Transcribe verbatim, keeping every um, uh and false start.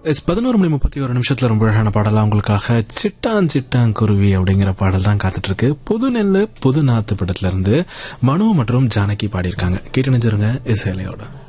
S பதினோரு மணி முப்பத்தி ஒரு நிமிஷத்துல ரொம்ப அழகான பாடலாம் உங்களுக்காக. சிட்டான் சிட்டான் குருவி அப்படிங்கிற பாடல் தான் காத்துட்டு இருக்கு. புது நெல்லு புது நாத்து படத்துல இருந்து மனு மற்றும் ஜானகி பாடியிருக்காங்க. கேட்டு நினைச்சிருங்க இசையிலையோட.